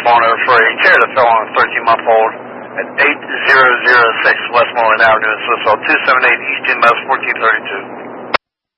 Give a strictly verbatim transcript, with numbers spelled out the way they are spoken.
homeowner for a chair that fell on a thirteen-month-old at eight thousand six Westmoreland Avenue in Swissvale, two seven eight East M S fourteen thirty-two.